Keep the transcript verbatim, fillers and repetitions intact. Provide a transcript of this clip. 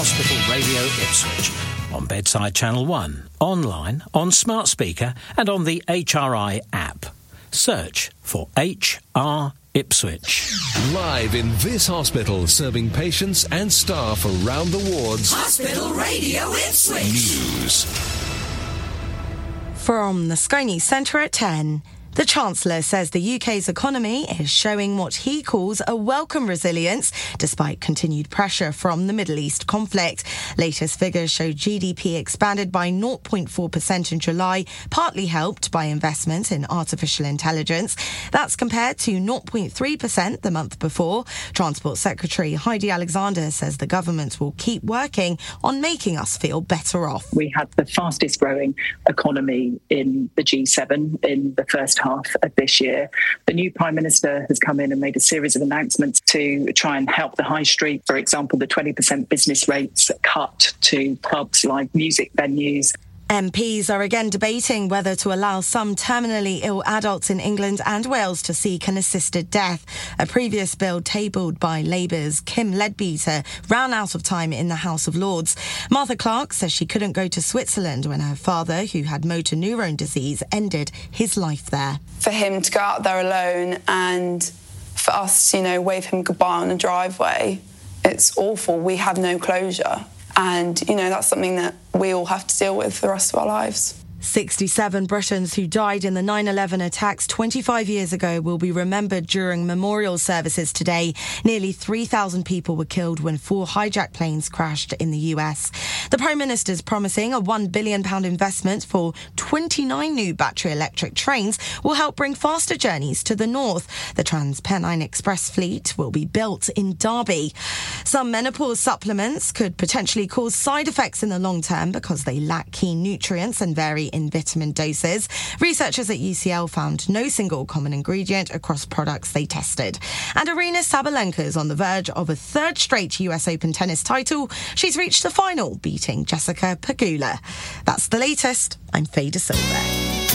Hospital Radio Ipswich. On Bedside Channel one, online, on smart speaker and on the H R I app. Search for H R Ipswich. Live in this hospital, serving patients and staff around the wards. Hospital Radio Ipswich. News. From the Sky News Centre at ten. The Chancellor says the U K's economy is showing what he calls a welcome resilience despite continued pressure from the Middle East conflict. Latest figures show G D P expanded by zero point four percent in July, partly helped by investment in artificial intelligence. That's compared to zero point three percent the month before. Transport Secretary Heidi Alexander says the government will keep working on making us feel better off. We had the fastest growing economy in the G seven in the first half of this year. The new Prime Minister has come in and made a series of announcements to try and help the high street. For example, the twenty percent business rates cut to pubs, live music venues. M Ps are again debating whether to allow some terminally ill adults in England and Wales to seek an assisted death. A previous bill tabled by Labour's Kim Leadbeater ran out of time in the House of Lords. Martha Clark says she couldn't go to Switzerland when her father, who had motor neurone disease, ended his life there. For him to go out there alone and for us, you know, wave him goodbye on the driveway, it's awful. We have no closure. And, you know, that's something that we all have to deal with for the rest of our lives. sixty-seven Britons who died in the nine eleven attacks twenty-five years ago will be remembered during memorial services today. Nearly three thousand people were killed when four hijacked planes crashed in the U S. The Prime Minister's promising a one billion pounds investment for twenty-nine new battery electric trains will help bring faster journeys to the north. The TransPennine Express fleet will be built in Derby. Some menopause supplements could potentially cause side effects in the long term because they lack key nutrients and vary in vitamin doses. Researchers at U C L found no single common ingredient across products they tested. And Aryna Sabalenka is on the verge of a third straight U S Open tennis title. She's reached the final, beating Jessica Pegula. That's the latest. I'm Faye De Silva.